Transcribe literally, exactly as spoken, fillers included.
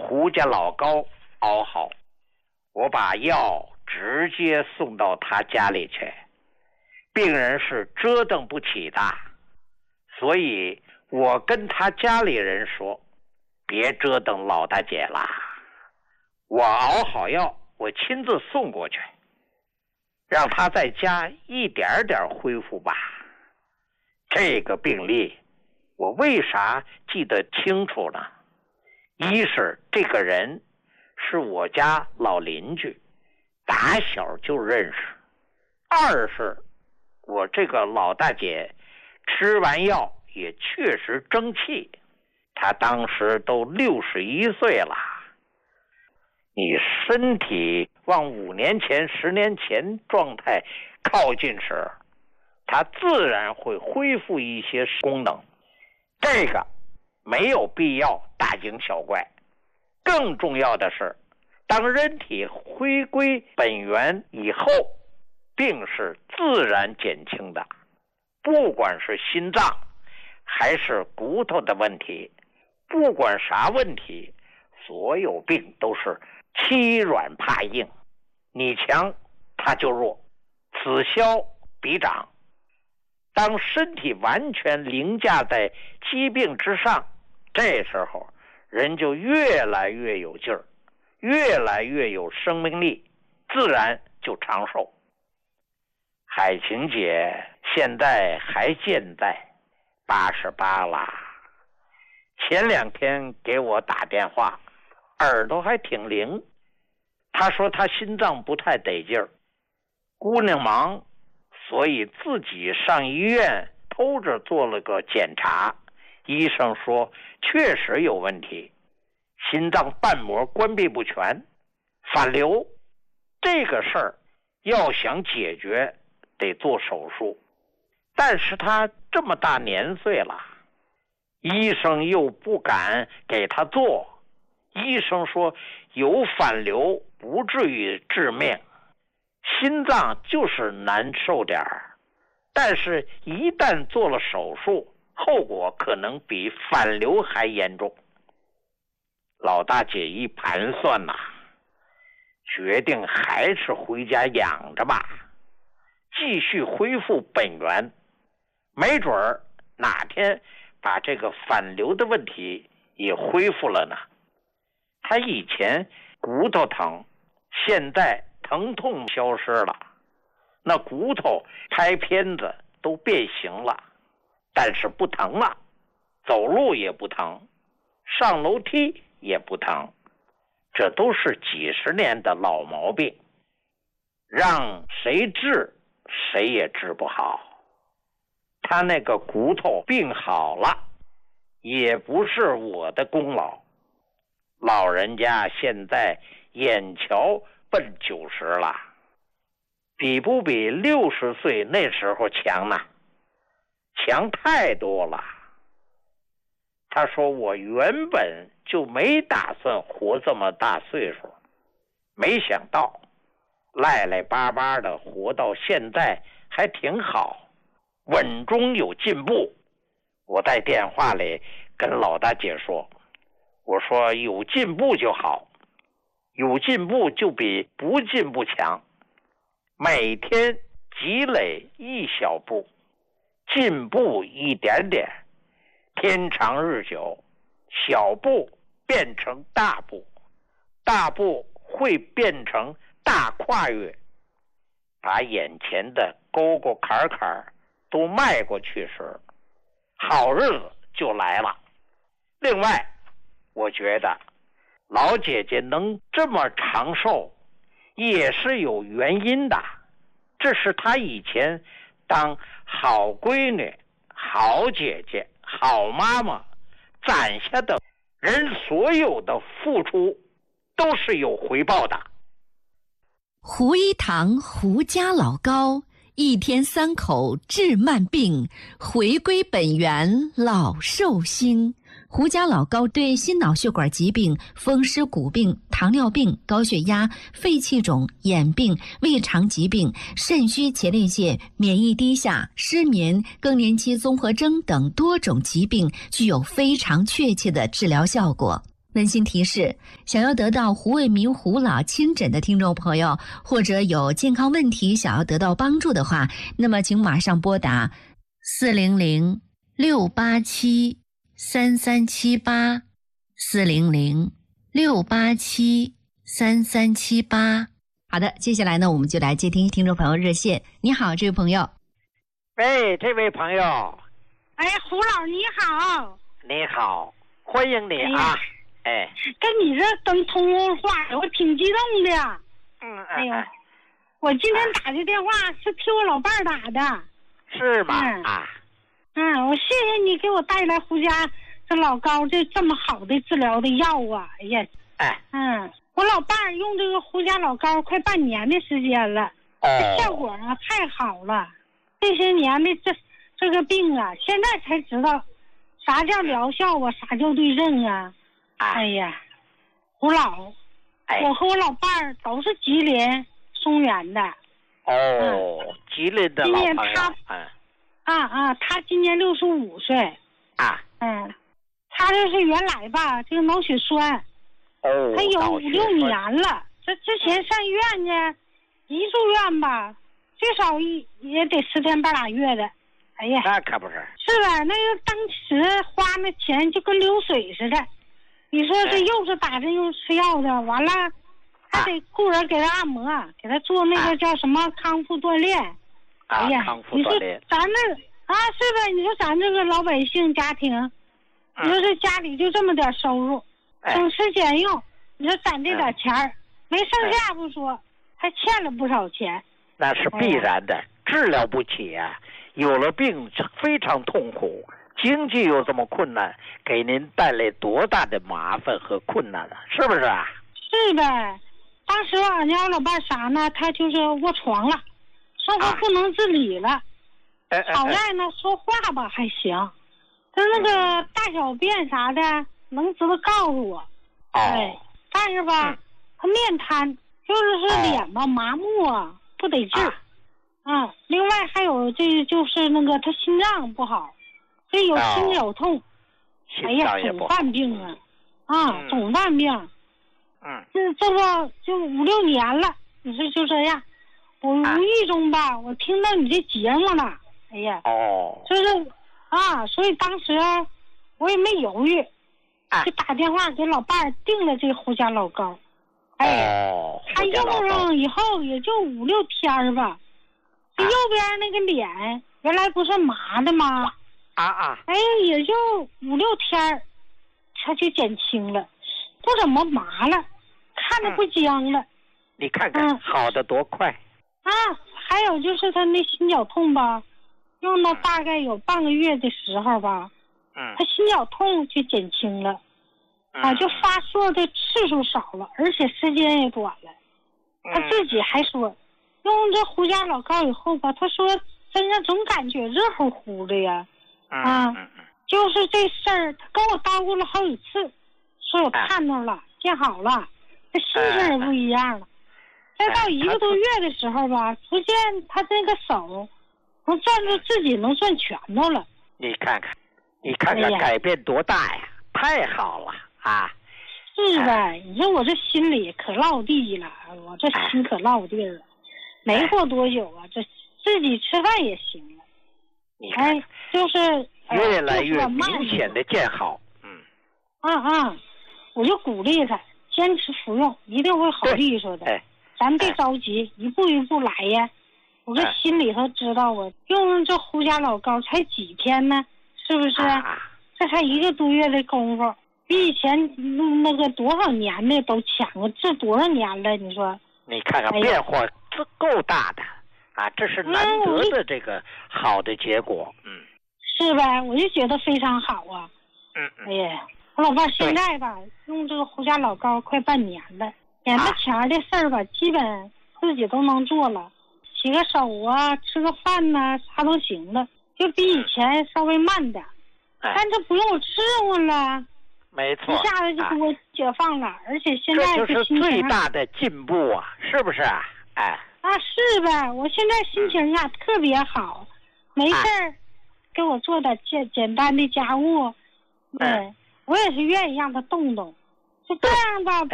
胡家老高熬好，我把药直接送到他家里去。病人是折腾不起的，所以我跟他家里人说，别折腾老大姐了，我熬好药，我亲自送过去，让他在家一点点恢复吧。这个病例我为啥记得清楚呢？一是这个人是我家老邻居，打小就认识；二是我这个老大姐吃完药也确实争气，她当时都六十一岁了。你身体往五年前、十年前状态靠近时，它自然会恢复一些功能，这个没有必要大惊小怪。更重要的是，当人体回归本源以后，病是自然减轻的。不管是心脏还是骨头的问题，不管啥问题，所有病都是欺软怕硬，你强他就弱，此消彼长。当身体完全凌驾在疾病之上，这时候人就越来越有劲儿，越来越有生命力，自然就长寿。海晴姐现在还健在，八十八啦。前两天给我打电话，耳朵还挺灵。她说她心脏不太得劲儿，姑娘忙，所以自己上医院偷着做了个检查，医生说确实有问题，心脏瓣膜关闭不全，反流。这个事儿要想解决得做手术，但是他这么大年岁了，医生又不敢给他做。医生说有反流不至于致命，心脏就是难受点儿，但是一旦做了手术，后果可能比反流还严重。老大姐一盘算呐、啊，决定还是回家养着吧，继续恢复本源，没准儿哪天把这个反流的问题也恢复了呢。他以前骨头疼，现在疼痛消失了，那骨头拍片子都变形了，但是不疼了，走路也不疼，上楼梯也不疼，这都是几十年的老毛病，让谁治谁也治不好。他那个骨头病好了，也不是我的功劳。老人家现在眼瞧奔九十了，比不比六十岁那时候强呢？强太多了。他说我原本就没打算活这么大岁数，没想到赖赖巴巴的活到现在还挺好，稳中有进步。我在电话里跟老大姐说，我说有进步就好，有进步就比不进步强，每天积累一小步，进步一点点，天长日久，小步变成大步，大步会变成大跨越，把眼前的沟沟坎坎都迈过去时，好日子就来了。另外，我觉得老姐姐能这么长寿也是有原因的，这是她以前当好闺女、好姐姐、好妈妈攒下的，人所有的付出都是有回报的。 胡一堂胡家老高，一天三口治慢病，回归本源老寿星。胡家老高对心脑血管疾病、风湿骨病、糖尿病、高血压、肺气肿、眼病、胃肠疾病、肾虚前列腺、免疫低下、失眠、更年期综合征等多种疾病具有非常确切的治疗效果。 温馨提示：想要得到胡卫民胡老亲诊的听众朋友，或者有健康问题想要得到帮助的话，那么请马上拨打四零零六八七三三七八四零零六八七三三七八。好的，接下来呢，我们就来接听听众朋友热线。你好，这位朋友。 喂，这位朋友。 哎，胡老你好。 你好，欢迎你啊。哎， 跟你这等通话，我挺激动的。 嗯， 哎呦，我今天打的电话是替我老伴儿打的。 是吗？ 嗯、 啊。 嗯，我谢谢你给我带来胡家这老高这这么好的治疗的药啊！哎呀， 哎， 嗯，我老伴儿用这个胡家老高快半年的时间了， 哦， 这效果啊太好了。这些年的这这个病啊，现在才知道啥叫疗效啊，啥叫对症啊。哎呀，胡老， 哎、 我和我老伴儿都是吉林松原的。 哦， 嗯、 吉林的老朋友。今年他， 嗯，啊啊，他今年六十五岁。 啊。 嗯，他这是原来吧，这个脑血栓。 哦。 他有五六年了，这之前上医院呢，一住院吧，最少一也得十天半拉月的。哎呀， 那可不是。 是吧？那个当时花那钱就跟流水似的。你说这又是打针又吃药的，完了还得雇人给他按摩，给他做那个叫什么康复锻炼。 啊、 哎呀， 康复你说锻炼。 咱这啊是呗？你说咱这个老百姓家庭， 嗯、 你说这家里就这么点收入，省吃俭用，你说攒这点钱儿、嗯、没剩下不说，嗯、还欠了不少钱。 那是必然的，哎、治疗不起啊！有了病非常痛苦。经济又这么困难，给您带来多大的麻烦和困难啊？是不是啊？ 是呗。当时俺家老伴啥呢？他就是卧床了，生活不能自理了。 哎哎、 好在呢，说话吧还行，他那个大小便啥的能知道告诉我。 哦。 哎，但是吧，嗯、他面瘫，就是是脸吧、哦、麻木啊，不得劲。啊、嗯。另外还有这就是那个他心脏不好。这有心绞痛， 哦、 哎呀，总犯病啊，啊，嗯、总犯病。 嗯， 这这个就五六年了，你说就这样。我无意中吧，啊、我听到你这节目了，哎呀， 哦， 就是啊，所以当时我也没犹豫， 啊、 就打电话给老伴儿订了这胡家老高。哎， 哦， 他用上以后也就五六天吧，这右边那个脸原来不是麻的吗？ 啊啊！ 哎，也就五六天他就减轻了，不怎么麻了，看着不僵了。 嗯、你看看，嗯、好的多快啊！还有就是他那心绞痛吧，用到大概有半个月的时候吧， 嗯， 他心绞痛就减轻了， 嗯、 啊，就发作的次数少了，而且时间也短了。 嗯、 他自己还说，用这胡家老高以后吧，他说身上总感觉热乎乎的呀。啊，就是这事儿，他跟我叨咕了好几次，说我看到了，啊、见好了，这心情也不一样了。再、啊、到一个多月的时候吧，逐渐他这个手能攥住自己，能攥拳头了。 你看看，你看看改变多大呀！哎、太好了啊！ 是呗，啊、你说我这心里可落地了，我这心可落地了。啊、没过多久啊，这自己吃饭也行了。 你看看， 哎，就是越来越明显的见好，嗯， 啊啊，我就鼓励他坚持服用，一定会好利索的。 哎， 咱别着急，哎、一步一步来呀。我这心里头知道，我用这胡家老高才几天呢，是不是？ 啊、 这才一个多月的功夫，比以前那个多少年的都强啊！这多少年了？你说？ 你看看变化，这够大的。啊，这是难得的这个好的结果，嗯， 是呗，我就觉得非常好啊， 嗯嗯， 哎呀，我老伴现在吧，用这个胡家老高快半年了，眼巴前的事儿吧，啊、基本自己都能做了，洗个手啊，吃个饭呐、啊，啥都行了，就比以前稍微慢点， 嗯、 但这不用我伺候了， 没错， 一下子就给我解放了，啊、而且现在这就是最大的进步啊，是不是啊？哎。 啊，是呗！我现在心情啊、嗯、特别好，没事儿，给我做点简简单的家务，对、嗯，我也是愿意让他动动。 是这样的，